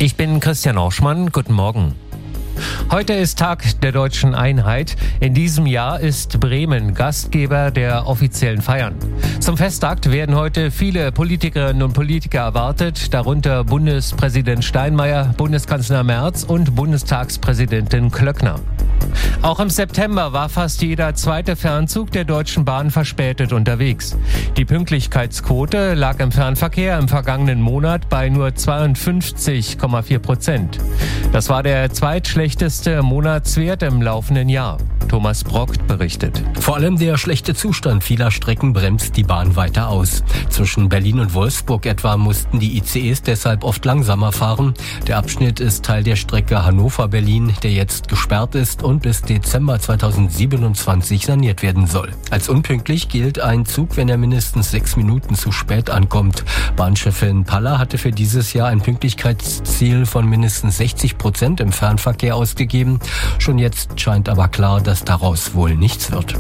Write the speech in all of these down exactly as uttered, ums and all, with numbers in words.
Ich bin Christian Orschmann. Guten Morgen. Heute ist Tag der deutschen Einheit. In diesem Jahr ist Bremen Gastgeber der offiziellen Feiern. Zum Festakt werden heute viele Politikerinnen und Politiker erwartet, darunter Bundespräsident Steinmeier, Bundeskanzler Merz und Bundestagspräsidentin Klöckner. Auch im September war fast jeder zweite Fernzug der Deutschen Bahn verspätet unterwegs. Die Pünktlichkeitsquote lag im Fernverkehr im vergangenen Monat bei nur zweiundfünfzig Komma vier Prozent. Das war der zweitschlechteste Monatswert im laufenden Jahr. Thomas Brock berichtet. Vor allem der schlechte Zustand vieler Strecken bremst die Bahn weiter aus. Zwischen Berlin und Wolfsburg etwa mussten die I C Es deshalb oft langsamer fahren. Der Abschnitt ist Teil der Strecke Hannover-Berlin, der jetzt gesperrt ist und bis Dezember zweitausendsiebenundzwanzig saniert werden soll. Als unpünktlich gilt ein Zug, wenn er mindestens sechs Minuten zu spät ankommt. Bahnchefin Paller hatte für dieses Jahr ein Pünktlichkeitsziel von mindestens sechzig Prozent im Fernverkehr ausgegeben. Schon jetzt scheint aber klar, dass daraus wohl nichts wird.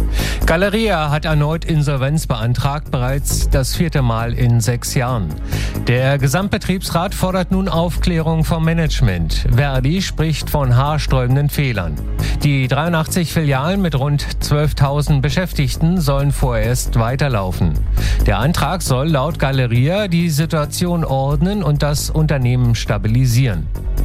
Galeria hat erneut Insolvenz beantragt, bereits das vierte Mal in sechs Jahren. Der Gesamtbetriebsrat fordert nun Aufklärung vom Management. Verdi spricht von haarsträubenden Fehlern. Die dreiundachtzig Filialen mit rund zwölftausend Beschäftigten sollen vorerst weiterlaufen. Der Antrag soll laut Galeria die Situation ordnen und das Unternehmen stabilisieren.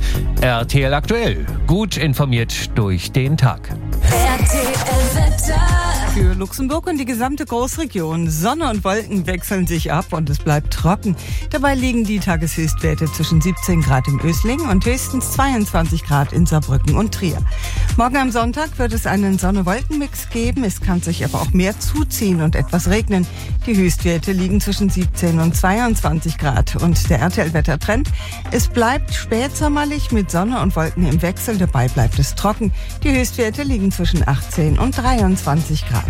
R T L aktuell. Gut informiert durch den Tag. R T L-Wetter. Für Luxemburg und die gesamte Großregion. Sonne und Wolken wechseln sich ab und es bleibt trocken. Dabei liegen die Tageshöchstwerte zwischen siebzehn Grad im Ösling und höchstens zweiundzwanzig Grad in Saarbrücken und Trier. Morgen am Sonntag wird es einen Sonne-Wolken-Mix geben. Es kann sich aber auch mehr zuziehen und etwas regnen. Die Höchstwerte liegen zwischen siebzehn und zweiundzwanzig Grad. Und der R T L-Wettertrend: Es bleibt spätsommerlich mit Sonne und Wolken im Wechsel. Dabei bleibt es trocken. Die Höchstwerte liegen zwischen achtzehn und dreiundzwanzig Grad.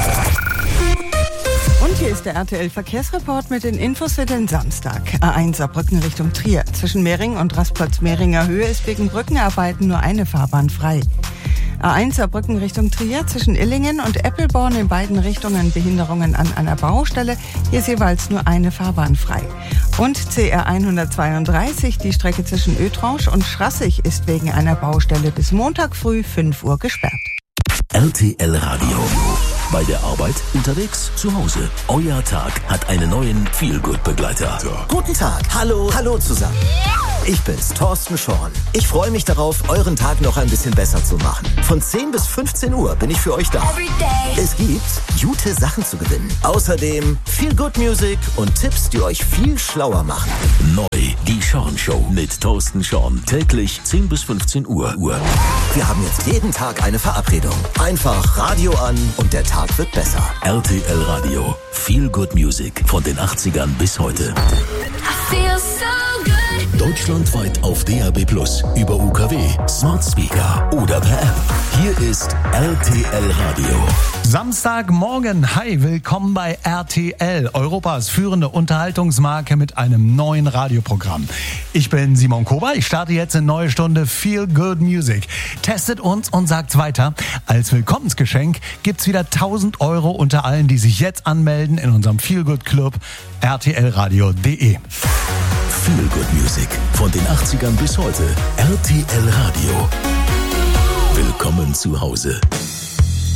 Und hier ist der R T L-Verkehrsreport mit den Infos für den Samstag. A eins Saarbrücken Richtung Trier. Zwischen Mehring und Rastplatz-Mehringer Höhe ist wegen Brückenarbeiten nur eine Fahrbahn frei. A eins Saarbrücken Richtung Trier, zwischen Illingen und Eppelborn in beiden Richtungen Behinderungen an einer Baustelle. Hier ist jeweils nur eine Fahrbahn frei. Und C R hundertzweiunddreißig, die Strecke zwischen Ötrange und Schrassig, ist wegen einer Baustelle bis Montag früh fünf Uhr gesperrt. R T L Radio. Bei der Arbeit, unterwegs, zu Hause. Euer Tag hat einen neuen Feel-Good-Begleiter. Guten Tag. Hallo. Hallo zusammen. Ich bin's, Thorsten Schorn. Ich freue mich darauf, euren Tag noch ein bisschen besser zu machen. Von zehn bis fünfzehn Uhr bin ich für euch da. Es gibt gute Sachen zu gewinnen. Außerdem Feel-Good-Music und Tipps, die euch viel schlauer machen. Neu, die Schorn Show mit Thorsten Schorn. Täglich zehn bis fünfzehn Uhr. Wir haben jetzt jeden Tag eine Verabredung. Einfach Radio an und der Tag wird besser. R T L Radio. Feel-Good Music von den achtzigern bis heute. I feel so good. Deutschlandweit auf D A B plus, über U K W, Smart Speaker oder per App. Hier ist R T L Radio. Samstagmorgen. Hi, willkommen bei R T L, Europas führende Unterhaltungsmarke mit einem neuen Radioprogramm. Ich bin Simon Kober. Ich starte jetzt eine neue Stunde Feel Good Music. Testet uns und sagt's weiter. Als Willkommensgeschenk gibt's wieder tausend Euro unter allen, die sich jetzt anmelden in unserem Feel Good Club R T L radio punkt de. Feel Good Music von den achtzigern bis heute. R T L Radio. Willkommen zu Hause.